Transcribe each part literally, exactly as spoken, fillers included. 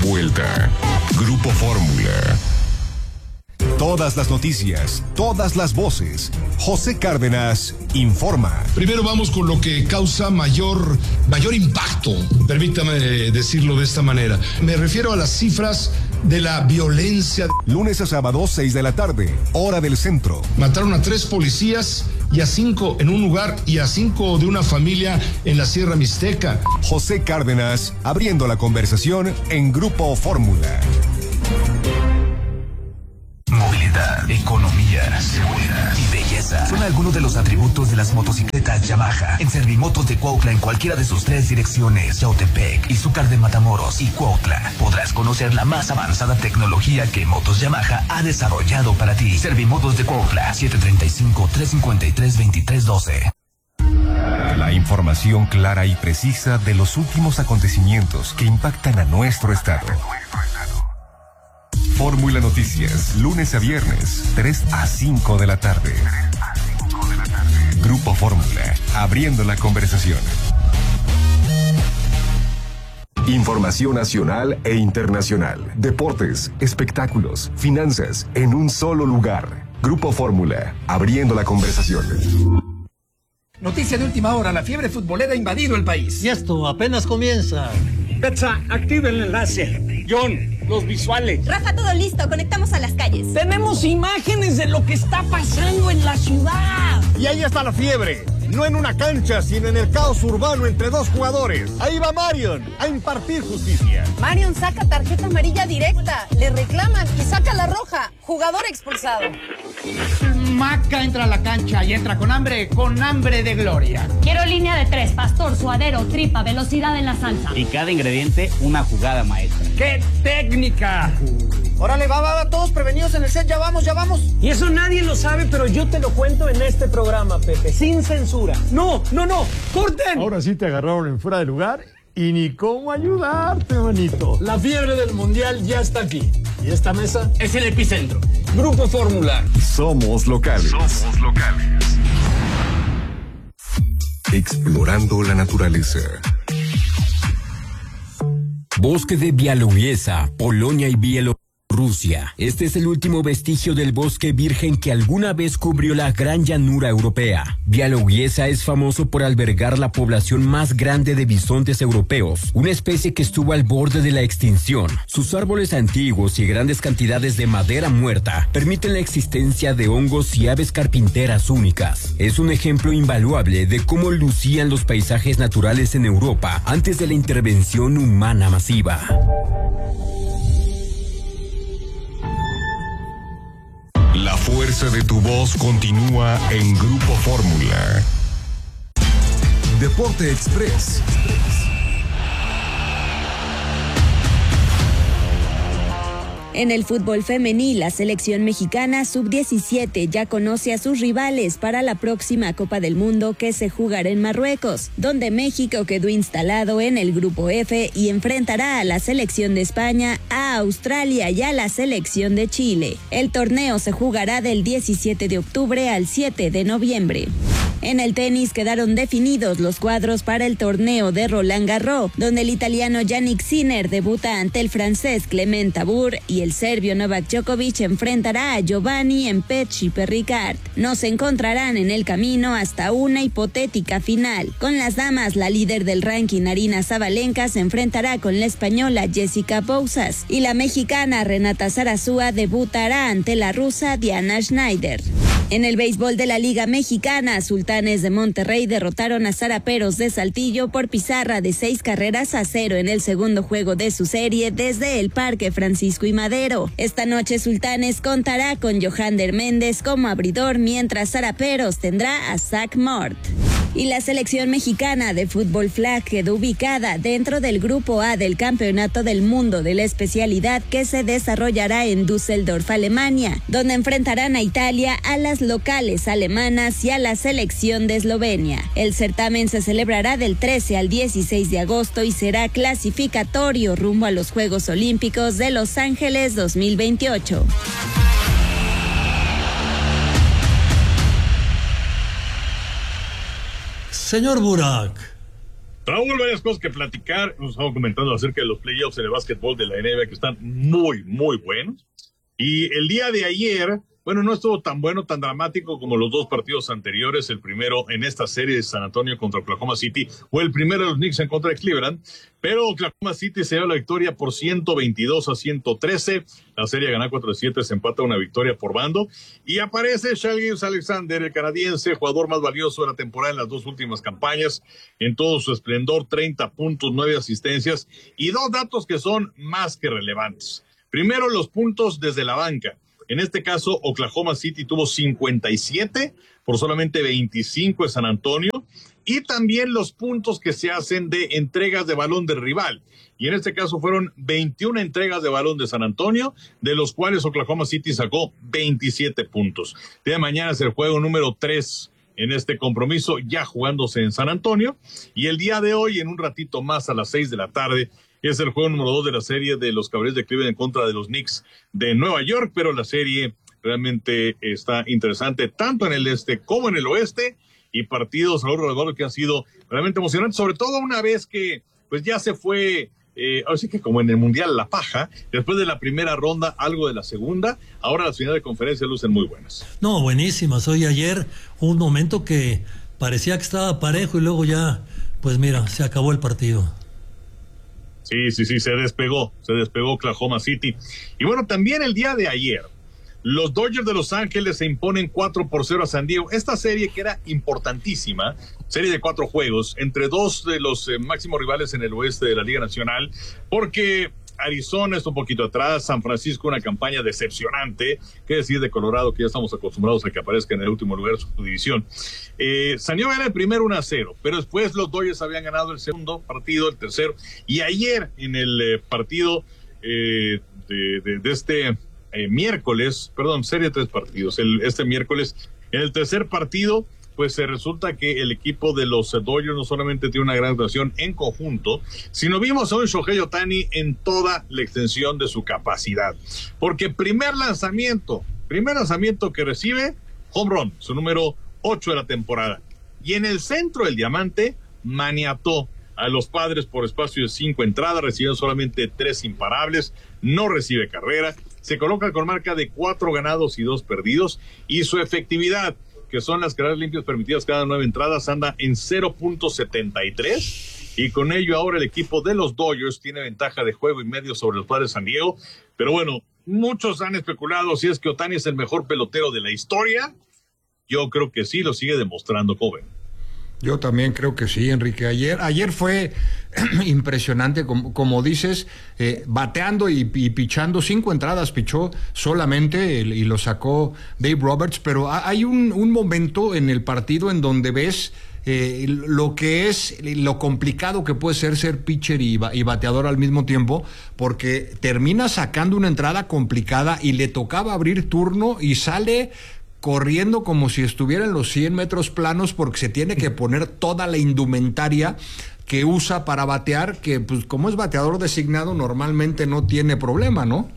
vuelta. Grupo Fórmula. Todas las noticias, todas las voces. José Cárdenas informa. Primero vamos con lo que causa mayor, mayor impacto, permítame decirlo de esta manera. Me refiero a las cifras de la violencia. Lunes a sábado, seis de la tarde, hora del centro. Mataron a tres policías y a cinco en un lugar y a cinco de una familia en la Sierra Mixteca. José Cárdenas, abriendo la conversación en Grupo Fórmula. Movilidad, economía, seguridad y belleza son algunos de los atributos de las motocicletas Yamaha. En Servimotos de Cuautla, en cualquiera de sus tres direcciones, Yautepec, Izúcar de Matamoros y Cuautla, podrás conocer la más avanzada tecnología que Motos Yamaha ha desarrollado para ti. Servimotos de Cuautla, siete tres cinco, tres cinco tres, dos tres uno dos. La información clara y precisa de los últimos acontecimientos que impactan a nuestro estado. Fórmula Noticias, lunes a viernes, tres a cinco de la tarde. Grupo Fórmula, abriendo la conversación. Información nacional e internacional, deportes, espectáculos, finanzas, en un solo lugar. Grupo Fórmula, abriendo la conversación. Noticia de última hora, la fiebre futbolera ha invadido el país. Y esto apenas comienza. Petsa, activa el enlace. John, los visuales. Rafa, todo listo, conectamos a las calles. Tenemos imágenes de lo que está pasando en la ciudad. Y ahí está la fiebre. No en una cancha, sino en el caos urbano entre dos jugadores. Ahí va Marion a impartir justicia. Marion saca tarjeta amarilla directa, le reclaman y saca la roja. Jugador expulsado. Maca entra a la cancha y entra con hambre, con hambre de gloria. Quiero línea de tres, pastor, suadero, tripa, velocidad en la salsa. Y cada ingrediente, una jugada maestra. ¡Qué técnica! Órale, va, va, va, todos prevenidos en el set, ya vamos, ya vamos. Y eso nadie lo sabe, pero yo te lo cuento en este programa, Pepe, sin censura. No, no, no, corten. Ahora sí te agarraron en fuera de lugar y ni cómo ayudarte, manito. La fiebre del mundial ya está aquí. Y esta mesa es el epicentro. Grupo Fórmula. Somos locales. Somos locales. Explorando la naturaleza. Bosque de Białowieża, Polonia y Bielorrusia. Este es el último vestigio del bosque virgen que alguna vez cubrió la gran llanura europea. Białowieża es famoso por albergar la población más grande de bisontes europeos, una especie que estuvo al borde de la extinción. Sus árboles antiguos y grandes cantidades de madera muerta permiten la existencia de hongos y aves carpinteras únicas. Es un ejemplo invaluable de cómo lucían los paisajes naturales en Europa antes de la intervención humana masiva. La fuerza de tu voz continúa en Grupo Fórmula. Deporte Express. En el fútbol femenil, la selección mexicana sub diecisiete ya conoce a sus rivales para la próxima Copa del Mundo que se jugará en Marruecos, donde México quedó instalado en el grupo F y enfrentará a la selección de España, a Australia y a la selección de Chile. El torneo se jugará del diecisiete de octubre al siete de noviembre. En el tenis quedaron definidos los cuadros para el torneo de Roland Garros, donde el italiano Jannik Sinner debuta ante el francés Clement Tabour y el serbio Novak Djokovic enfrentará a Giovanni Mpetshi Perricard. No se encontrarán en el camino hasta una hipotética final. Con las damas, la líder del ranking Aryna Sabalenka se enfrentará con la española Jessica Bouzas y la mexicana Renata Zarazúa debutará ante la rusa Diana Schneider. En el béisbol de la Liga Mexicana, Sultanes de Monterrey derrotaron a Zaraperos de Saltillo por pizarra de seis carreras a cero en el segundo juego de su serie desde el Parque Francisco y Madero. Esta noche Sultanes contará con Johander Méndez como abridor, mientras Zaraperos tendrá a Zach Mort. Y la selección mexicana de fútbol flag quedó ubicada dentro del grupo A del Campeonato del Mundo de la especialidad que se desarrollará en Düsseldorf, Alemania, donde enfrentarán a Italia, a las locales alemanas y a la selección de Eslovenia. El certamen se celebrará del trece al dieciséis de agosto y será clasificatorio rumbo a los Juegos Olímpicos de Los Ángeles dos mil veintiocho. Señor Burak, Raúl, varias cosas que platicar. Nos estamos comentando acerca de los playoffs en el básquetbol de la N B A que están muy, muy buenos. Y el día de ayer, bueno, no estuvo tan bueno, tan dramático como los dos partidos anteriores. El primero en esta serie de San Antonio contra Oklahoma City, o el primero de los Knicks en contra de Cleveland. Pero Oklahoma City se dio la victoria por ciento veintidós a ciento trece. La serie gana cuatro a siete, se empata una victoria por bando. Y aparece Shai Gilgeous-Alexander, el canadiense, jugador más valioso de la temporada en las dos últimas campañas, en todo su esplendor, treinta puntos, nueve asistencias. Y dos datos que son más que relevantes. Primero, los puntos desde la banca. En este caso, Oklahoma City tuvo cincuenta y siete por solamente veinticinco de San Antonio. Y también los puntos que se hacen de entregas de balón del rival. Y en este caso fueron veintiuna entregas de balón de San Antonio, de los cuales Oklahoma City sacó veintisiete puntos. El día de mañana es el juego número tres en este compromiso, ya jugándose en San Antonio. Y el día de hoy, en un ratito más, a las seis de la tarde, es el juego número dos de la serie de los Cavaliers de Cleveland en contra de los Knicks de Nueva York, pero la serie realmente está interesante tanto en el este como en el oeste, y partidos a lo largo que han sido realmente emocionantes, sobre todo una vez que pues ya se fue, eh, así que como en el Mundial la paja, después de la primera ronda, algo de la segunda, ahora las finales de conferencia lucen muy buenas. No, buenísimas. Hoy ayer un momento que parecía que estaba parejo y luego ya, pues mira, se acabó el partido. Sí, sí, sí, se despegó, se despegó Oklahoma City. Y bueno, también el día de ayer, los Dodgers de Los Ángeles se imponen cuatro por cero a San Diego. Esta serie que era importantísima, serie de cuatro juegos, entre dos de los eh, máximos rivales en el oeste de la Liga Nacional, porque Arizona está un poquito atrás, San Francisco una campaña decepcionante, qué decir de Colorado, que ya estamos acostumbrados a que aparezca en el último lugar de su división. Eh, San Diego era el primero uno a cero, pero después los Dodgers habían ganado el segundo partido, el tercero, y ayer en el eh, partido eh, de, de, de este eh, miércoles, perdón, serie de tres partidos, el, este miércoles, en el tercer partido, pues se resulta que el equipo de los Dodgers no solamente tiene una gran actuación en conjunto, sino vimos a un Shohei Ohtani en toda la extensión de su capacidad. Porque primer lanzamiento, primer lanzamiento que recibe, home run, su número ocho de la temporada. Y en el centro del diamante, maniató a los Padres por espacio de cinco entradas, recibiendo solamente tres imparables, no recibe carrera, se coloca con marca de cuatro ganados y dos perdidos, y su efectividad, que son las carreras limpias permitidas cada nueve entradas, anda en cero punto setenta y tres, y con ello ahora el equipo de los Dodgers tiene ventaja de juego y medio sobre los Padres de San Diego. Pero bueno, muchos han especulado si es que Ohtani es el mejor pelotero de la historia. Yo creo que sí, lo sigue demostrando, joven. Yo también creo que sí, Enrique. Ayer, ayer fue impresionante, como, como dices, eh, bateando y, y pichando, cinco entradas pichó solamente el, y lo sacó Dave Roberts, pero hay un, un momento en el partido en donde ves eh, lo que es, lo complicado que puede ser ser pitcher y, y bateador al mismo tiempo, porque termina sacando una entrada complicada y le tocaba abrir turno y sale corriendo como si estuviera en los cien metros planos, porque se tiene que poner toda la indumentaria que usa para batear, que pues como es bateador designado normalmente no tiene problema, ¿no?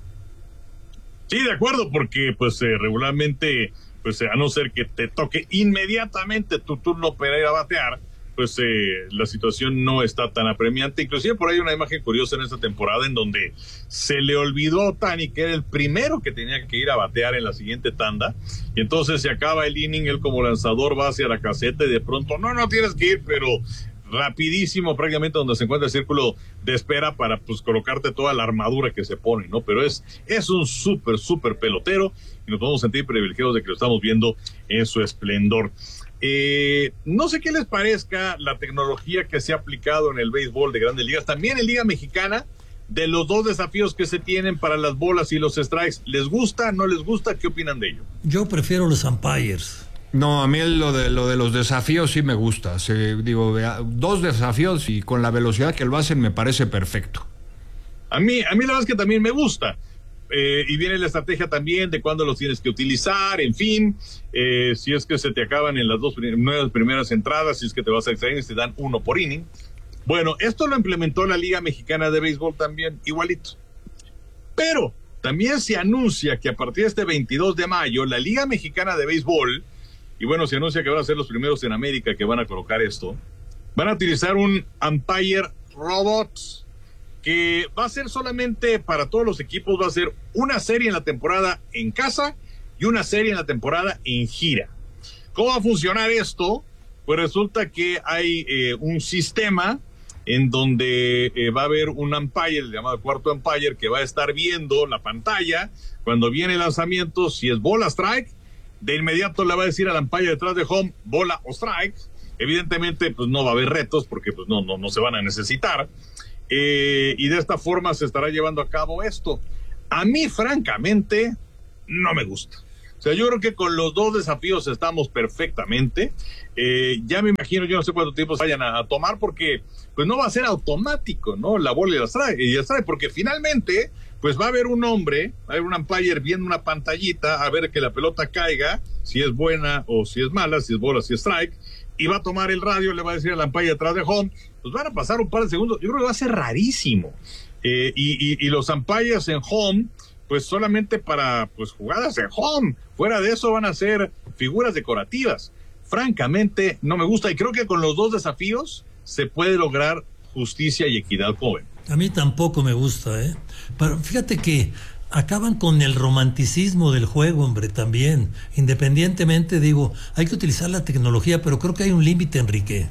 Sí, de acuerdo, porque pues eh, regularmente, pues eh, a no ser que te toque inmediatamente tu turno para ir a batear, pues eh, la situación no está tan apremiante. Inclusive por ahí hay una imagen curiosa en esta temporada en donde se le olvidó a Ohtani que era el primero que tenía que ir a batear en la siguiente tanda, y entonces se acaba el inning, él como lanzador va hacia la caseta y de pronto, no, no tienes que ir, pero rapidísimo prácticamente donde se encuentra el círculo de espera para pues colocarte toda la armadura que se pone, ¿no? Pero es, es un súper, súper pelotero y nos podemos sentir privilegiados de que lo estamos viendo en su esplendor. Eh, no sé qué les parezca la tecnología que se ha aplicado en el béisbol de Grandes Ligas, también en Liga Mexicana, de los dos desafíos que se tienen para las bolas y los strikes. ¿Les gusta, no les gusta? ¿Qué opinan de ello? Yo prefiero los umpires. No, a mí lo de lo de los desafíos sí me gusta. Se, digo, dos desafíos y con la velocidad que lo hacen me parece perfecto. A mí, a mí la verdad es que también me gusta. Eh, y viene la estrategia también de cuándo los tienes que utilizar, en fin, eh, si es que se te acaban en las dos nueve primeras entradas, si es que te vas a extra innings, te dan uno por inning. Bueno, esto lo implementó la Liga Mexicana de Béisbol también, igualito. Pero también se anuncia que a partir de este veintidós de mayo, la Liga Mexicana de Béisbol, y bueno, se anuncia que van a ser los primeros en América que van a colocar esto, van a utilizar un umpire robot que va a ser solamente para todos los equipos, va a ser una serie en la temporada en casa y una serie en la temporada en gira. ¿Cómo va a funcionar esto? Pues resulta que hay eh, un sistema en donde eh, va a haber un umpire, el llamado cuarto umpire, que va a estar viendo la pantalla cuando viene el lanzamiento. Si es bola, strike, de inmediato le va a decir al umpire detrás de home bola o strike. Evidentemente pues no va a haber retos porque pues no, no, no se van a necesitar, eh, y de esta forma se estará llevando a cabo esto. A mí francamente no me gusta. O sea, yo creo que con los dos desafíos estamos perfectamente. Eh, ya me imagino, yo no sé cuánto tiempo se vayan a, a tomar, porque pues no va a ser automático, ¿no? La bola y la strike, y la strike, porque finalmente pues va a haber un hombre, va a haber un umpire viendo una pantallita a ver que la pelota caiga, si es buena o si es mala, si es bola, si es strike, y va a tomar el radio, le va a decir al umpire atrás de home, pues van a pasar un par de segundos. Yo creo que va a ser rarísimo. Eh, y, y, y los umpires en home, pues solamente para pues jugadas en home. Fuera de eso van a ser figuras decorativas. Francamente, no me gusta, y creo que con los dos desafíos se puede lograr justicia y equidad joven. A mí tampoco me gusta, ¿eh? Pero fíjate que acaban con el romanticismo del juego, hombre, también. Independientemente, digo, hay que utilizar la tecnología, pero creo que hay un límite, Enrique.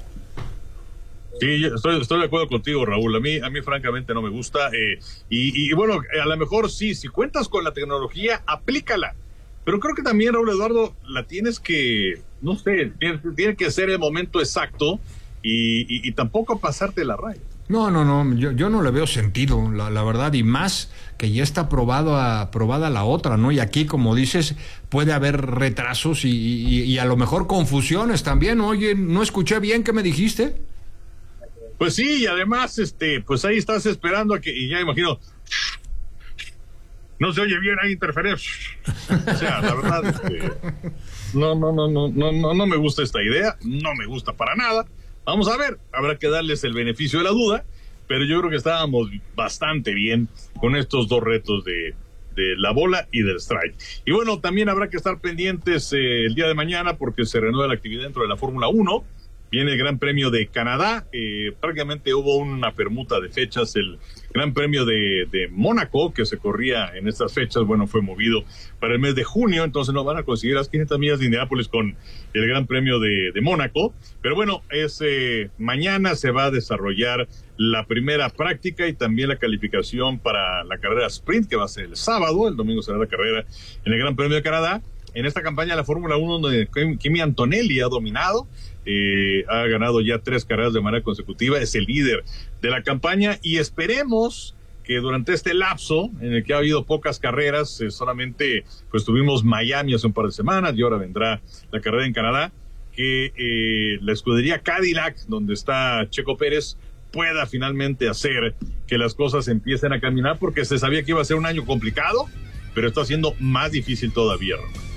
Sí, estoy, estoy de acuerdo contigo, Raúl. A mí, a mí francamente no me gusta. Eh, y, y bueno, a lo mejor sí, si cuentas con la tecnología, aplícala. Pero creo que también, Raúl Eduardo, la tienes que, no sé, tiene, tiene que ser el momento exacto y, y, y tampoco pasarte la raya. No, no, no, yo, yo no le veo sentido, la, la verdad, y más que ya está probado a, probada la otra, ¿no? Y aquí, como dices, puede haber retrasos y, y, y a lo mejor confusiones también. Oye, no escuché bien, ¿qué me dijiste? Pues sí, y además, este, pues ahí estás esperando a que, y ya imagino, no se oye bien, hay interferencia. O sea, la verdad, este, no, no, no, no, no, no, no me gusta esta idea, no me gusta para nada. Vamos a ver, habrá que darles el beneficio de la duda, pero yo creo que estábamos bastante bien con estos dos retos de, de la bola y del strike. Y bueno, también habrá que estar pendientes eh, el día de mañana, porque se reanuda la actividad dentro de la Fórmula uno. Viene el Gran Premio de Canadá, eh, prácticamente hubo una permuta de fechas. El Gran Premio de, de Mónaco, que se corría en estas fechas, bueno, fue movido para el mes de junio, entonces no van a conseguir las quinientas millas de Indianápolis con el Gran Premio de, de Mónaco. Pero bueno, es, eh, mañana se va a desarrollar la primera práctica y también la calificación para la carrera sprint, que va a ser el sábado. El domingo será la carrera en el Gran Premio de Canadá. En esta campaña de la Fórmula uno, donde Kimi Antonelli ha dominado, eh, ha ganado ya tres carreras de manera consecutiva, es el líder de la campaña, y esperemos que durante este lapso en el que ha habido pocas carreras, eh, solamente pues tuvimos Miami hace un par de semanas y ahora vendrá la carrera en Canadá, que eh, la escudería Cadillac, donde está Checo Pérez, pueda finalmente hacer que las cosas empiecen a caminar, porque se sabía que iba a ser un año complicado, pero está siendo más difícil todavía.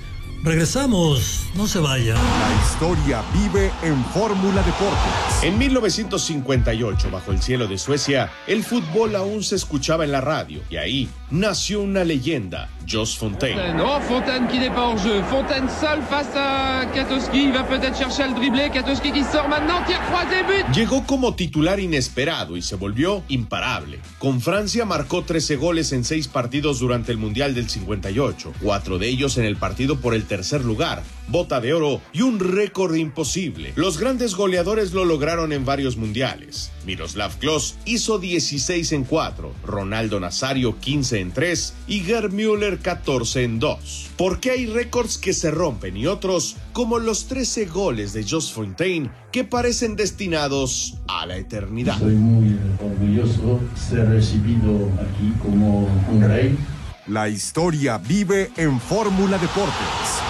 Regresamos, no se vaya. La historia vive en Fórmula Deportes. En mil novecientos cincuenta y ocho, bajo el cielo de Suecia, el fútbol aún se escuchaba en la radio, y ahí nació una leyenda, Jos Fontaine. Oh, Fontaine qui n'est pas hors jeu. Fontaine seul face à Katowski. Il va peut-être chercher el dribblé. Katowski qui sort maintenant. Tir croisé, but. Llegó como titular inesperado y se volvió imparable. Con Francia marcó trece goles en seis partidos durante el Mundial del cincuenta y ocho. Cuatro de ellos en el partido por el tercer lugar, bota de oro y un récord imposible. Los grandes goleadores lo lograron en varios mundiales. Miroslav Klose hizo dieciséis en cuatro, Ronaldo Nazario quince en tres y Gerd Müller catorce en dos. Porque hay récords que se rompen y otros, como los trece goles de Jos Fontaine, que parecen destinados a la eternidad. Soy muy orgulloso de ser recibido aquí como un rey. La historia vive en Fórmula Deportes.